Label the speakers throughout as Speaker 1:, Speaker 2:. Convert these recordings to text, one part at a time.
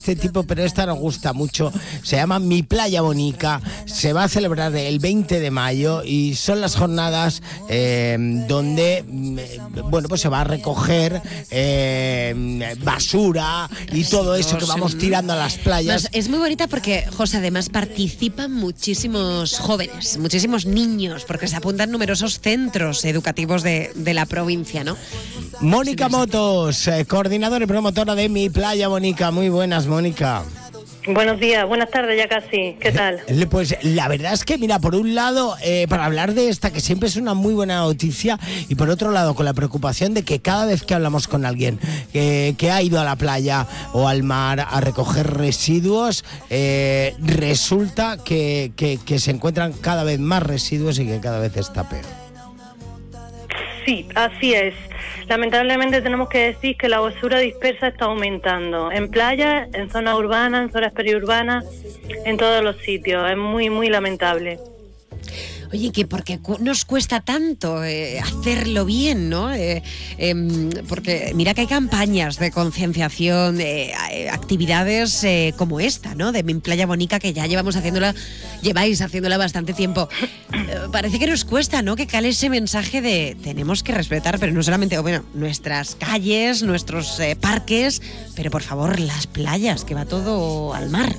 Speaker 1: este tipo, pero esta nos gusta mucho. Se llama Mi Playa Bonica. Se va a celebrar el 20 de mayo y son las jornadas donde bueno, pues se va a recoger basura y todo eso que vamos tirando a las playas.
Speaker 2: Es muy bonita porque, José, además participan muchísimos jóvenes, muchísimos niños, porque se apuntan numerosos centros educativos de la provincia, ¿no?
Speaker 1: Mónica Motos, coordinadora y promotora de Mi Playa Bonica. Muy buenas, Mónica.
Speaker 3: Buenos días, buenas tardes ya casi. ¿Qué tal?
Speaker 1: Pues la verdad es que, mira, por un lado, para hablar de esta, que siempre es una muy buena noticia, y por otro lado, con la preocupación de que cada vez que hablamos con alguien que ha ido a la playa o al mar a recoger residuos, resulta que se encuentran cada vez más residuos y que cada vez está peor.
Speaker 3: Sí, así es. Lamentablemente tenemos que decir que la basura dispersa está aumentando en playas, en zonas urbanas, en zonas periurbanas, en todos los sitios. Es muy, muy lamentable.
Speaker 2: Oye, que porque nos cuesta tanto hacerlo bien, ¿no? Porque mira que hay campañas de concienciación, actividades como esta, ¿no? De Mi Playa Bonica, que ya lleváis haciéndola bastante tiempo. Parece que nos cuesta, ¿no? Que cale ese mensaje de tenemos que respetar, pero no solamente, bueno, nuestras calles, nuestros parques, pero por favor las playas, que va todo al mar.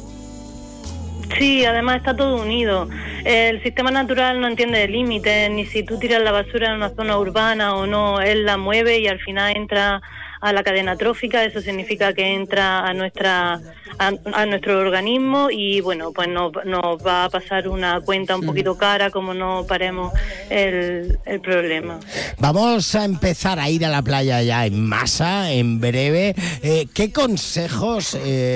Speaker 3: Sí, además está todo unido. El sistema natural no entiende de límites, ni si tú tiras la basura en una zona urbana o no, él la mueve y al final entra a la cadena trófica. Eso significa que entra a nuestro organismo y bueno, pues nos va a pasar una cuenta un poquito cara como no paremos el problema.
Speaker 1: Vamos a empezar a ir a la playa ya en masa, en breve. ¿Qué consejos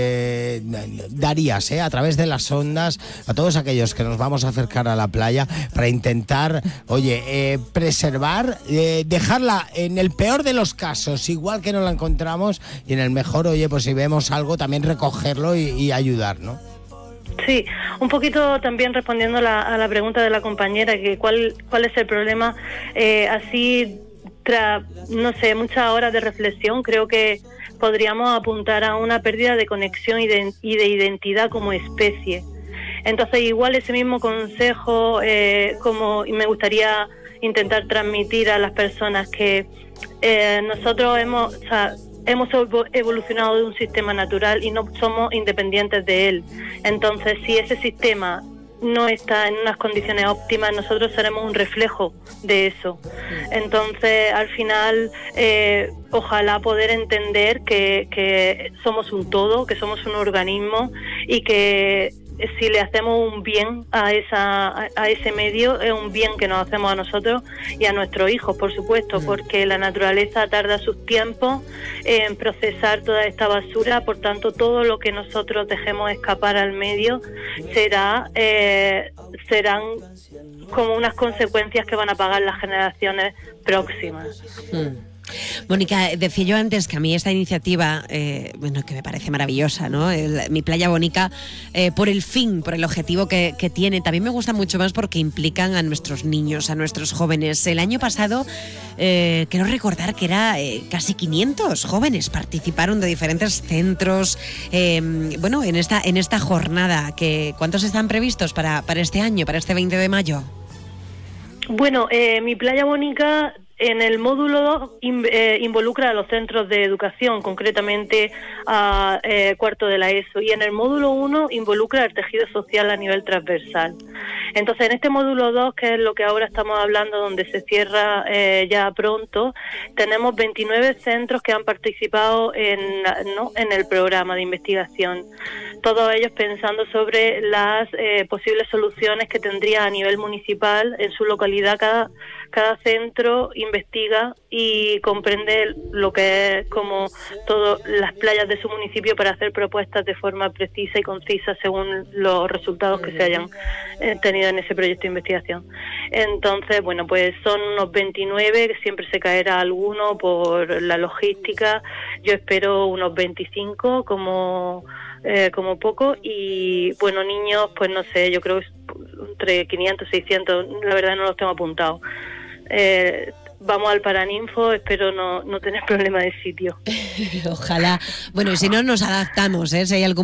Speaker 1: darías a través de las ondas a todos aquellos que nos vamos a acercar a la playa para intentar, preservar, dejarla en el peor de los casos, igual que no la encontramos, y en el mejor, pues si vemos algo, también recogerlo y ayudar, ¿no?
Speaker 3: Sí, un poquito también respondiendo a la pregunta de la compañera, que cuál es el problema, así tras, no sé, muchas horas de reflexión, creo que podríamos apuntar a una pérdida de conexión y de identidad como especie. Entonces, igual ese mismo consejo, y me gustaría intentar transmitir a las personas que nosotros hemos evolucionado de un sistema natural y no somos independientes de él. Entonces, si ese sistema no está en unas condiciones óptimas, nosotros seremos un reflejo de eso. Entonces, al final, ojalá poder entender que somos un todo, que somos un organismo y que si le hacemos un bien a ese medio, es un bien que nos hacemos a nosotros y a nuestros hijos, por supuesto, porque la naturaleza tarda sus tiempos en procesar toda esta basura. Por tanto, todo lo que nosotros dejemos escapar al medio serán como unas consecuencias que van a pagar las generaciones próximas.
Speaker 2: Mónica, decía yo antes que a mí esta iniciativa, que me parece maravillosa, ¿no? Mi Playa Bonica, por el objetivo que tiene, también me gusta mucho más porque implican a nuestros niños, a nuestros jóvenes. El año pasado, quiero recordar que era casi 500 jóvenes participaron de diferentes centros, en esta jornada. ¿Cuántos están previstos para este año, para este 20 de mayo?
Speaker 3: Bueno, Mi Playa Bonica en el módulo 2 involucra a los centros de educación, concretamente a cuarto de la ESO, y en el módulo 1 involucra al tejido social a nivel transversal. Entonces, en este módulo 2, que es lo que ahora estamos hablando, donde se cierra ya pronto, tenemos 29 centros que han participado en el programa de investigación. Todos ellos pensando sobre las posibles soluciones que tendría a nivel municipal en su localidad. Cada centro investiga y comprende lo que es como todas las playas de su municipio para hacer propuestas de forma precisa y concisa según los resultados que se hayan tenido en ese proyecto de investigación. Entonces, bueno, pues son unos 29, que siempre se caerá alguno por la logística. Yo espero unos 25 como poco, y bueno, niños, pues no sé, yo creo que entre 500 y 600, la verdad no los tengo apuntados. Vamos al Paraninfo, espero no tener problema de sitio.
Speaker 2: Ojalá. Bueno, y si no, nos adaptamos, si hay algún